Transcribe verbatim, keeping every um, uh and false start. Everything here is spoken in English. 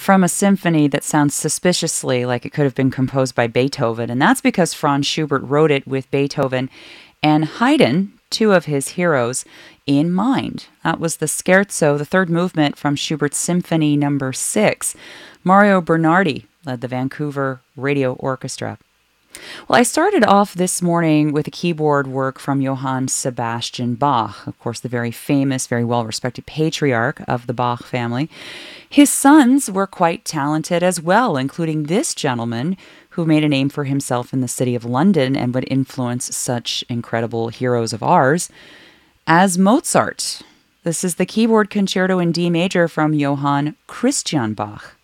from a symphony that sounds suspiciously like it could have been composed by Beethoven, and that's because Franz Schubert wrote it with Beethoven and Haydn, two of his heroes, in mind. That was the Scherzo, the third movement from Schubert's Symphony Number Six. Mario Bernardi led the Vancouver Radio Orchestra. Well, I started off this morning with a keyboard work from Johann Sebastian Bach, of course, the very famous, very well-respected patriarch of the Bach family. His sons were quite talented as well, including this gentleman who made a name for himself in the city of London and would influence such incredible heroes of ours as Mozart. This is the keyboard concerto in D major from Johann Christian Bach.